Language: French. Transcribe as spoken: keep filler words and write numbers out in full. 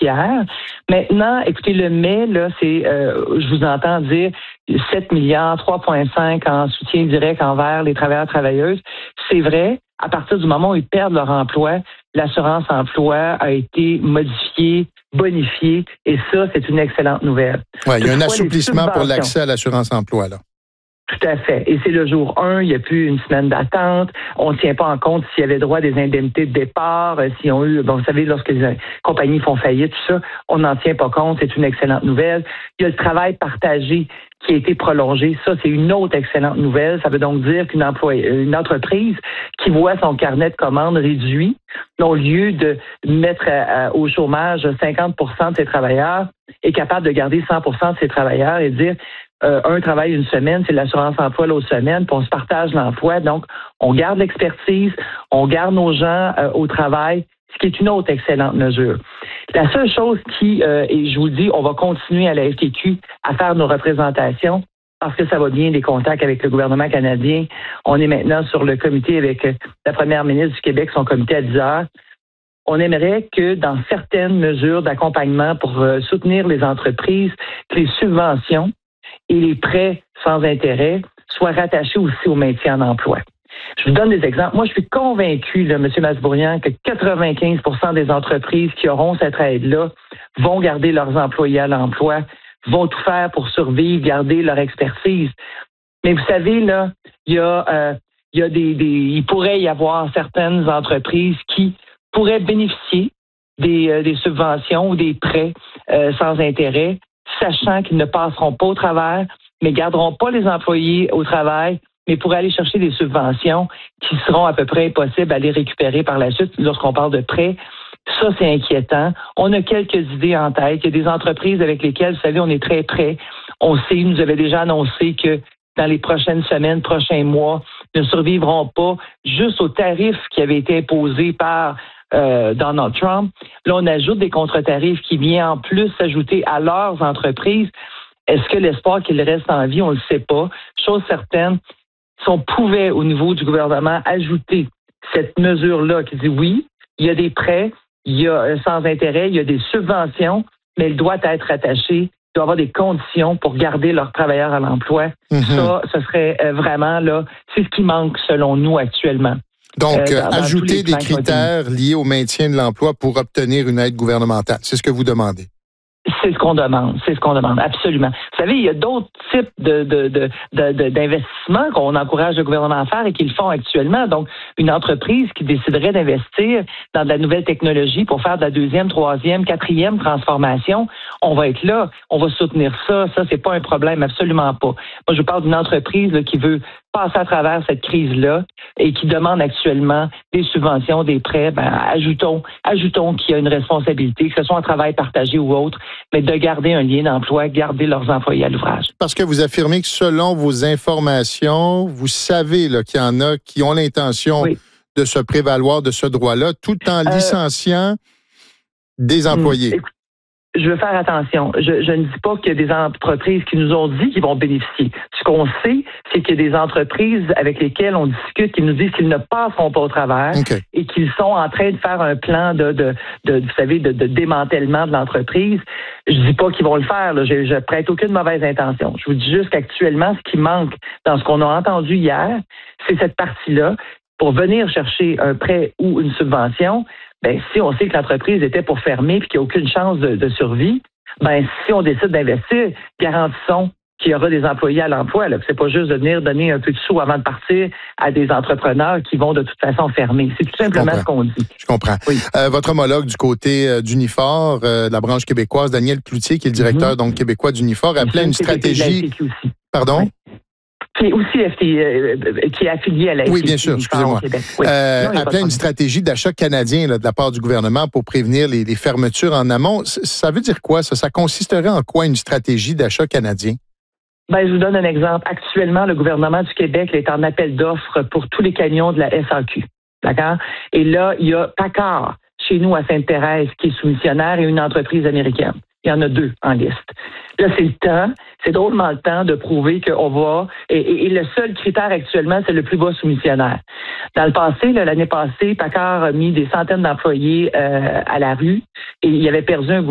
fiers. Maintenant, écoutez, le mais, là, c'est, euh, je vous entends dire sept milliards, trois virgule cinq en soutien direct envers les travailleurs et travailleuses. C'est vrai, à partir du moment où ils perdent leur emploi, l'assurance emploi a été modifiée, bonifiée, et ça, c'est une excellente nouvelle. Oui, il y a un assouplissement pour l'accès à l'assurance emploi, là. Tout à fait. Et c'est le jour un, il n'y a plus une semaine d'attente. On ne tient pas en compte s'il y avait droit à des indemnités de départ, euh, s'ils ont eu, bon, vous savez, lorsque les compagnies font faillite, tout ça, on n'en tient pas compte. C'est une excellente nouvelle. Il y a le travail partagé qui a été prolongé. Ça, c'est une autre excellente nouvelle. Ça veut donc dire qu'une employé, une entreprise qui voit son carnet de commandes réduit, au lieu de mettre à, à, au chômage cinquante pour cent de ses travailleurs, est capable de garder cent pour cent de ses travailleurs et dire Euh, un travaille une semaine, c'est l'assurance emploi l'autre semaine, puis on se partage l'emploi. Donc, on garde l'expertise, on garde nos gens euh, au travail, ce qui est une autre excellente mesure. La seule chose qui, euh, et je vous le dis, on va continuer à la F T Q à faire nos représentations parce que ça va bien, les contacts avec le gouvernement canadien. On est maintenant sur le comité avec la première ministre du Québec, son comité à dix heures. On aimerait que dans certaines mesures d'accompagnement pour euh, soutenir les entreprises, que les subventions et les prêts sans intérêt soient rattachés aussi au maintien en emploi. Je vous donne des exemples. Moi, je suis convaincu, là, M. Masbourian, que quatre-vingt-quinze pour cent des entreprises qui auront cette aide-là vont garder leurs employés à l'emploi, vont tout faire pour survivre, garder leur expertise. Mais vous savez, là, il y a, euh, il y a des, des, il pourrait y avoir certaines entreprises qui pourraient bénéficier des, euh, des subventions ou des prêts euh, sans intérêt, sachant qu'ils ne passeront pas au travers, mais garderont pas les employés au travail, mais pourraient aller chercher des subventions qui seront à peu près impossibles à les récupérer par la suite lorsqu'on parle de prêts. Ça, c'est inquiétant. On a quelques idées en tête. Il y a des entreprises avec lesquelles, vous savez, on est très près. On sait, ils nous avaient déjà annoncé que dans les prochaines semaines, prochains mois, ne survivront pas juste aux tarifs qui avaient été imposés par Euh, Donald Trump. Là, on ajoute des contre-tarifs qui viennent en plus s'ajouter à leurs entreprises. Est-ce que l'espoir qu'ils restent en vie, on ne le sait pas. Chose certaine, si on pouvait, au niveau du gouvernement, ajouter cette mesure-là qui dit oui, il y a des prêts, il y a sans intérêt, il y a des subventions, mais elle doit être attachée, il doit y avoir des conditions pour garder leurs travailleurs à l'emploi. Mm-hmm. Ça, ce serait vraiment, là, c'est ce qui manque selon nous actuellement. Donc, euh, dans, dans ajouter des critères liés au maintien de l'emploi pour obtenir une aide gouvernementale. C'est ce que vous demandez. C'est ce qu'on demande. C'est ce qu'on demande, absolument. Vous savez, il y a d'autres types de, de, de, de, de, d'investissements qu'on encourage le gouvernement à faire et qu'ils font actuellement. Donc, une entreprise qui déciderait d'investir dans de la nouvelle technologie pour faire de la deuxième, troisième, quatrième transformation, on va être là, on va soutenir ça. Ça, c'est pas un problème, absolument pas. Moi, je vous parle d'une entreprise là, qui veut passer à travers cette crise-là et qui demande actuellement des subventions, des prêts. Ben, ajoutons, ajoutons qu'il y a une responsabilité, que ce soit un travail partagé ou autre, mais de garder un lien d'emploi, garder leurs employés à l'ouvrage. Parce que vous affirmez que selon vos informations, vous savez là, qu'il y en a qui ont l'intention oui. de se prévaloir de ce droit-là tout en licenciant euh, des employés. Écoute, je veux faire attention. Je, je ne dis pas qu'il y a des entreprises qui nous ont dit qu'ils vont bénéficier. Ce qu'on sait, c'est qu'il y a des entreprises avec lesquelles on discute qui nous disent qu'ils ne passeront pas au travers okay. et qu'ils sont en train de faire un plan de, de, de vous savez, de, de démantèlement de l'entreprise. Je dis pas qu'ils vont le faire. Là. Je, je prête aucune mauvaise intention. Je vous dis juste qu'actuellement, ce qui manque dans ce qu'on a entendu hier, c'est cette partie-là. Pour venir chercher un prêt ou une subvention, ben si on sait que l'entreprise était pour fermer et qu'il n'y a aucune chance de, de survie, ben si on décide d'investir, garantissons qu'il y aura des employés à l'emploi. Là. C'est pas juste de venir donner un peu de sous avant de partir à des entrepreneurs qui vont de toute façon fermer. C'est tout simplement ce qu'on dit. Je comprends. Oui. Euh, votre homologue du côté euh, d'Unifor, euh, de la branche québécoise, Daniel Cloutier, qui est le directeur mm-hmm. donc québécois d'Unifor, appelait une stratégie... Pardon? Oui. Qui est aussi F T, euh, qui est affilié à la F T Q. Oui, bien sûr, excusez-moi. Oui. Euh, non, appelait une stratégie d'achat canadien là, de la part du gouvernement pour prévenir les, les fermetures en amont. Ça veut dire quoi, ça? Ça consisterait en quoi une stratégie d'achat canadien? Ben, je vous donne un exemple. Actuellement, le gouvernement du Québec est en appel d'offres pour tous les camions de la S A Q. D'accord? Et là, il y a PACCAR, chez nous à Sainte-Thérèse, qui est soumissionnaire, et une entreprise américaine. Il y en a deux en liste. Là, c'est le temps, c'est drôlement le temps de prouver qu'on va... Et, et, et le seul critère actuellement, c'est le plus bas soumissionnaire. Dans le passé, là, l'année passée, PACCAR a mis des centaines d'employés euh, à la rue et il avait perdu un